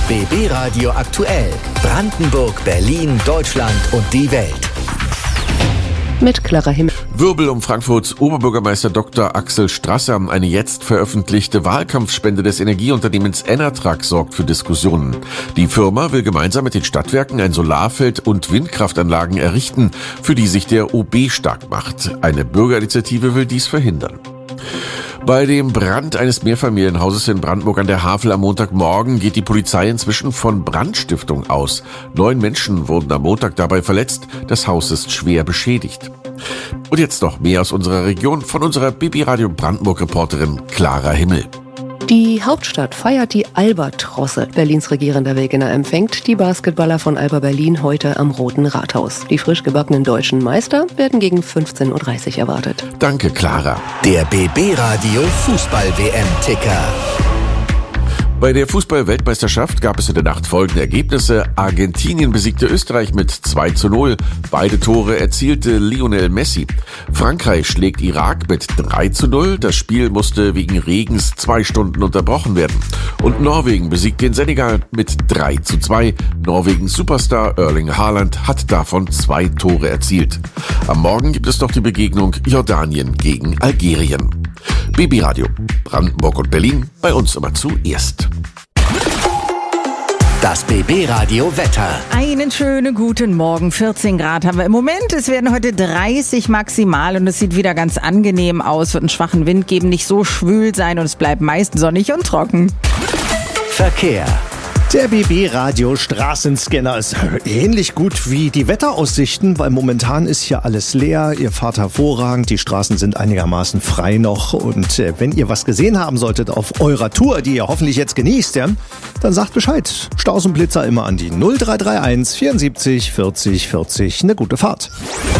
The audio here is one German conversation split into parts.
BB Radio aktuell. Brandenburg, Berlin, Deutschland und die Welt. Mit Clara Himmel. Wirbel um Frankfurts Oberbürgermeister Dr. Axel Strasser. Eine jetzt veröffentlichte Wahlkampfspende des Energieunternehmens Enatrag sorgt für Diskussionen. Die Firma will gemeinsam mit den Stadtwerken ein Solarfeld und Windkraftanlagen errichten, für die sich der OB stark macht. Eine Bürgerinitiative will dies verhindern. Bei dem Brand eines Mehrfamilienhauses in Brandenburg an der Havel am Montagmorgen geht die Polizei inzwischen von Brandstiftung aus. 9 Menschen wurden am Montag dabei verletzt. Das Haus ist schwer beschädigt. Und jetzt noch mehr aus unserer Region von unserer BB Radio Brandenburg-Reporterin Clara Himmel. Die Hauptstadt feiert die Albatrosse. Berlins regierender Wegener empfängt die Basketballer von Alba Berlin heute am Roten Rathaus. Die frisch gebackenen deutschen Meister werden gegen 15.30 Uhr erwartet. Danke, Clara. Der BB Radio Fußball-WM-Ticker. Bei der Fußball-Weltmeisterschaft gab es in der Nacht folgende Ergebnisse. Argentinien besiegte Österreich mit 2:0. Beide Tore erzielte Lionel Messi. Frankreich schlägt Irak mit 3:0. Das Spiel musste wegen Regens 2 Stunden unterbrochen werden. Und Norwegen besiegt den Senegal mit 3:2. Norwegens Superstar Erling Haaland hat davon 2 Tore erzielt. Am Morgen gibt es noch die Begegnung Jordanien gegen Algerien. BB Radio, Brandenburg und Berlin, bei uns immer zuerst. Das BB Radio Wetter. Einen schönen guten Morgen. 14 Grad haben wir im Moment. Es werden heute 30 maximal und es sieht wieder ganz angenehm aus. Wird einen schwachen Wind geben, nicht so schwül sein und es bleibt meist sonnig und trocken. Verkehr. Der BB-Radio Straßenscanner ist ähnlich gut wie die Wetteraussichten, weil momentan ist hier alles leer. Ihr fahrt hervorragend, die Straßen sind einigermaßen frei noch. Und wenn ihr was gesehen haben solltet auf eurer Tour, die ihr hoffentlich jetzt genießt, ja, dann sagt Bescheid. Staus und Blitzer immer an die 0331 74 40 40. Eine gute Fahrt.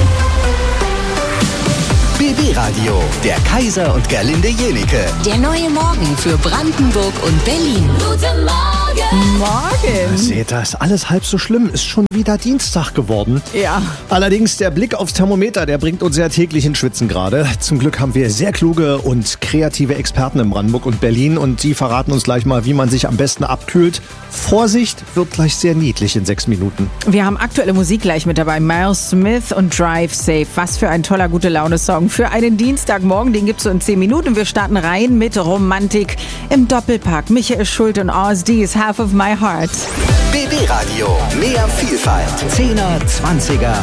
BB Radio, der Kaiser und Gerlinde Jenike. Der neue Morgen für Brandenburg und Berlin. Guten Morgen! Morgen! Seht ihr, ist alles halb so schlimm. Ist schon wieder Dienstag geworden. Ja. Allerdings der Blick aufs Thermometer, der bringt uns ja täglich in Schwitzen gerade. Zum Glück haben wir sehr kluge und kreative Experten in Brandenburg und Berlin und die verraten uns gleich mal, wie man sich am besten abkühlt. Vorsicht, wird gleich sehr niedlich in 6 Minuten. Wir haben aktuelle Musik gleich mit dabei. Miles Smith und Drive Safe. Was für ein toller Gute-Laune-Song für einen Dienstagmorgen. Den gibt's so in 10 Minuten. Wir starten rein mit Romantik im Doppelpack. Michael Schulte und Ozzy is Half of My Heart. BB Radio, mehr Vielfalt. 10er, 20er.